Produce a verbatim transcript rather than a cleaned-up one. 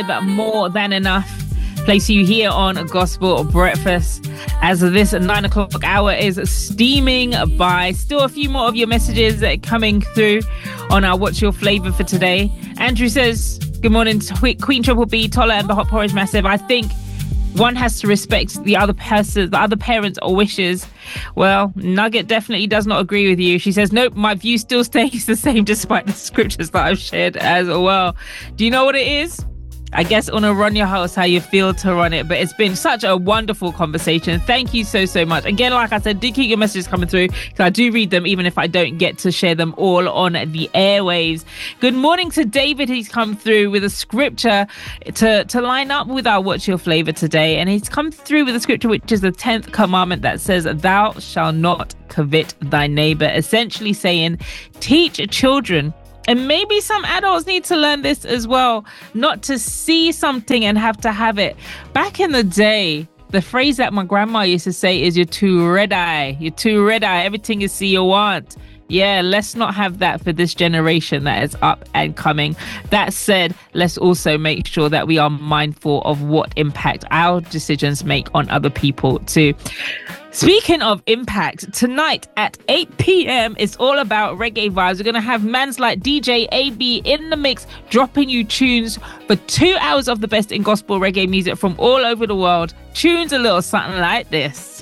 More Than Enough. Place you here on Gospel Breakfast as this nine o'clock hour is steaming by. Still a few more of your messages coming through on our What's Your Flavor for today. Andrew says, good morning to Queen Triple B, Tola and the Hot Porridge Massive. I think one has to respect the other person, the other parents' or wishes. Well, Nugget definitely does not agree with you. She says, nope, my view still stays the same despite the scriptures that I've shared as well. Do you know what it is? I guess on a run your house, how you feel to run it. But it's been such a wonderful conversation. Thank you so, so much. Again, like I said, do keep your messages coming through because I do read them, even if I don't get to share them all on the airwaves. Good morning to David. He's come through with a scripture to, to line up with our What's Your Flavor today. And he's come through with a scripture, which is the tenth commandment that says, thou shalt not covet thy neighbor. Essentially saying, teach children. And maybe some adults need to learn this as well, not to see something and have to have it. Back in the day, the phrase that my grandma used to say is, you're too red-eye. You're too red-eye. Everything you see you want. Yeah, let's not have that for this generation that is up and coming. That said, let's also make sure that we are mindful of what impact our decisions make on other people too. Speaking of impact, tonight at eight p.m, it's all about reggae vibes. We're going to have mans like D J A B in the mix, dropping you tunes for two hours of the best in gospel reggae music from all over the world. Tunes a little something like this.